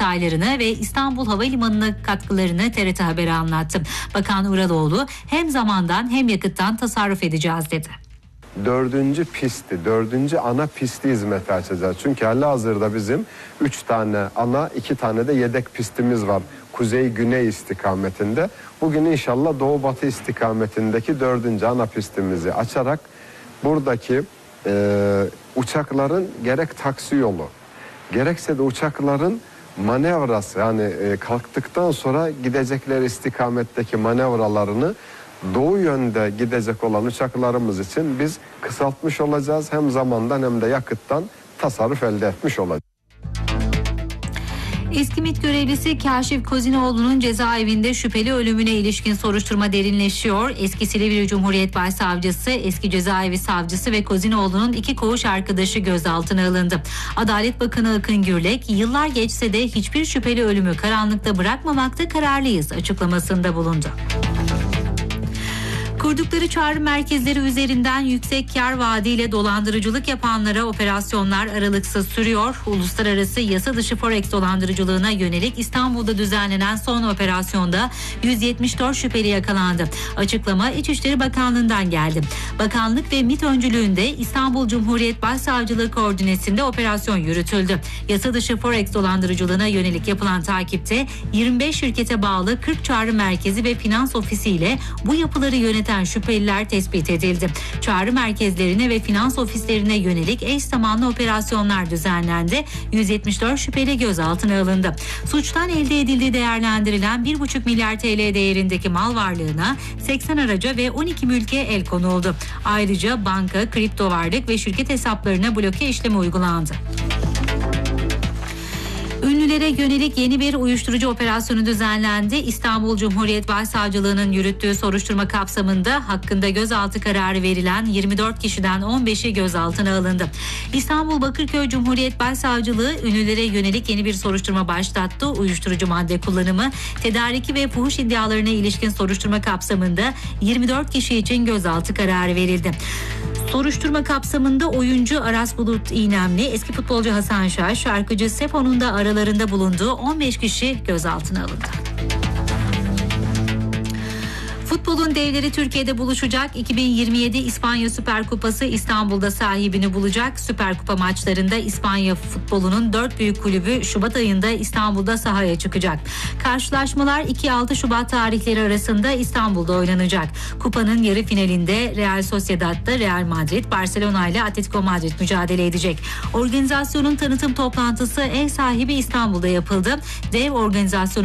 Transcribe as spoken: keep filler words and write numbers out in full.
detaylarını ve İstanbul Havalimanı'na katkılarını T R T Haber'e anlattı. Bakan Uraloğlu hem zamandan hem yakıttan tasarruf edeceğiz dedi. Dördüncü pisti, dördüncü ana pisti hizmete açacağız. Çünkü halihazırda bizim üç tane ana, iki tane de yedek pistimiz var. Kuzey-güney istikametinde. Bugün inşallah doğu-batı istikametindeki dördüncü ana pistimizi açarak buradaki e, uçakların gerek taksi yolu, gerekse de uçakların manevrası, yani e, kalktıktan sonra gidecekleri istikametteki manevralarını doğu yönde gidecek olan uçaklarımız için biz kısaltmış olacağız. Hem zamandan hem de yakıttan tasarruf elde etmiş olacağız. Eski MİT görevlisi Kaşif Kozinoğlu'nun cezaevinde şüpheli ölümüne ilişkin soruşturma derinleşiyor. Eski Silivri Cumhuriyet Başsavcısı, eski cezaevi savcısı ve Kozinoğlu'nun iki koğuş arkadaşı gözaltına alındı. Adalet Bakanı Akın Gürlek, yıllar geçse de hiçbir şüpheli ölümü karanlıkta bırakmamakta kararlıyız açıklamasında bulundu. Kurdukları çağrı merkezleri üzerinden yüksek kar vaadiyle dolandırıcılık yapanlara operasyonlar aralıksız sürüyor. Uluslararası yasa dışı forex dolandırıcılığına yönelik İstanbul'da düzenlenen son operasyonda yüz yetmiş dört şüpheli yakalandı. Açıklama İçişleri Bakanlığı'ndan geldi. Bakanlık ve MİT öncülüğünde İstanbul Cumhuriyet Başsavcılığı koordinesinde operasyon yürütüldü. Yasa dışı forex dolandırıcılığına yönelik yapılan takipte yirmi beş şirkete bağlı kırk çağrı merkezi ve finans ofisi ile bu yapıları yöneten şüpheliler tespit edildi. Çağrı merkezlerine ve finans ofislerine yönelik eş zamanlı operasyonlar düzenlendi. yüz yetmiş dört şüpheli gözaltına alındı. Suçtan elde edildiği değerlendirilen bir buçuk milyar T L değerindeki mal varlığına seksen araca ve on iki mülke el konuldu. Ayrıca banka, kripto varlık ve şirket hesaplarına bloke işlemi uygulandı. Ünlülere yönelik yeni bir uyuşturucu operasyonu düzenlendi. İstanbul Cumhuriyet Başsavcılığı'nın yürüttüğü soruşturma kapsamında hakkında gözaltı kararı verilen yirmi dört kişiden on beşi gözaltına alındı. İstanbul Bakırköy Cumhuriyet Başsavcılığı ünlülere yönelik yeni bir soruşturma başlattı. Uyuşturucu madde kullanımı, tedariki ve fuhuş iddialarına ilişkin soruşturma kapsamında yirmi dört kişi için gözaltı kararı verildi. Soruşturma kapsamında oyuncu Aras Bulut İynemli, eski futbolcu Hasan Şaş, şarkıcı Sefo'nun da aralarında bulunduğu on beş kişi gözaltına alındı. Futbolun devleri Türkiye'de buluşacak. iki bin yirmi yedi İspanya Süper Kupası İstanbul'da sahibini bulacak. Süper Kupa maçlarında İspanya futbolunun dört büyük kulübü Şubat ayında İstanbul'da sahaya çıkacak. Karşılaşmalar iki altı Şubat tarihleri arasında İstanbul'da oynanacak. Kupanın yarı finalinde Real Sociedad'da Real Madrid, Barcelona ile Atletico Madrid mücadele edecek. Organizasyonun tanıtım toplantısı ev sahibi İstanbul'da yapıldı. Dev organizasyonun